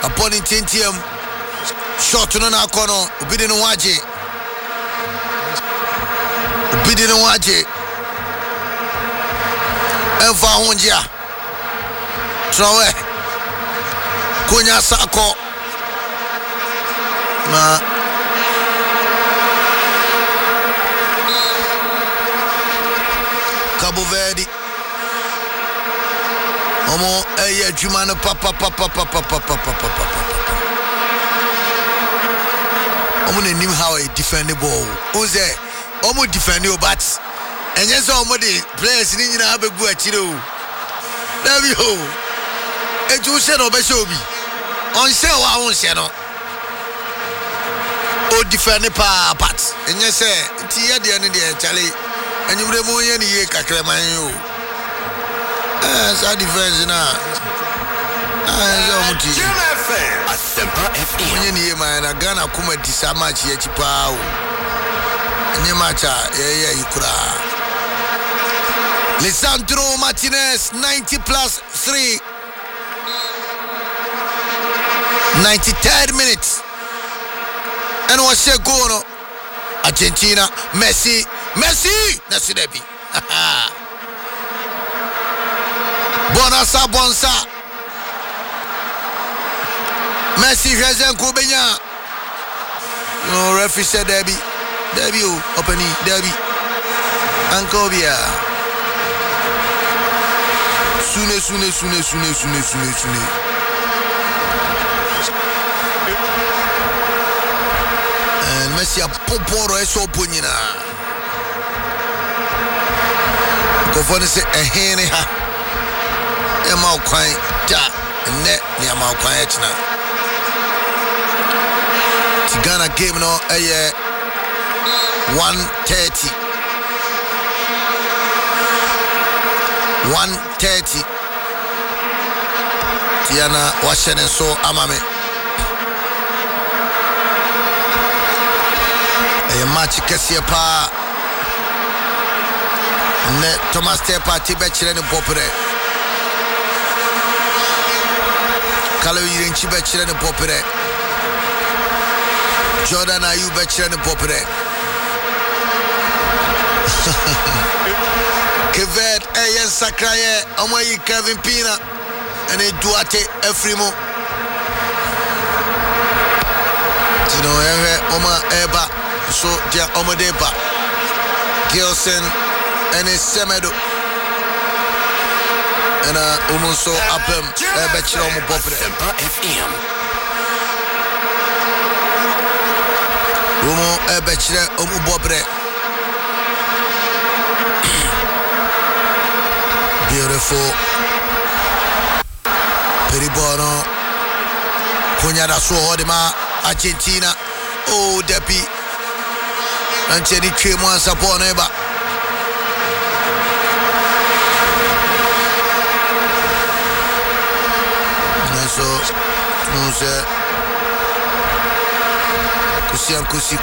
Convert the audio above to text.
upon intentium. Shot on a corner, bidding waji. Bidding waji. Enfa Honjia. Trawe. Kunya Sako. Na Cabo Verde. Omo eye jumano papa. Omo ne nim how he defend the ball. Oze omo defend your bats. And yes omo the players ni nyina abegu akire o. Davi ho. Eju se no be se obi. On se wa on se no. O defend the part. And yes ti ye de ne de chale. Enyumre mo ye ni ye kakra man yo. Sa defense na. Asempa FM. Onye ni ye man na Ghana kuma di sa match ye chi pa o. Enye match ye ikura. Lisandro Martinez 90+3. 93rd minute. And what's your goal? Argentina, Messi. That's it, Ebi. Bonsa. Messi Jezen Kubenya. No referee said Debbie. Opening Debbie. Ankobia. Sune. And Messi a poporo eso punina. Kofone se ehene ha. Ema kwan da ne ama kwan echna. Ghana game no 1:30. 1:30. Tiana washene so amame. Match kese pa. Ne Thomas Tepa tibe chire ne popre. Kalo yirin chibe chire ne popre. Jordan Ayuba chire ne popre. Kevet Eyen Sakraye Omoyi Kevin Pina and Duarte Efrimo. Tino Oma Eba so dia Omadeba Gilson and Semedo and Umuso Apem Ebechiro Omo popre. Umo ebechire omu bobre. Beautiful. Peribono. Kunyada so hodima Argentina. Oh Depi. Ancheni chemo support neba. So no se Kusi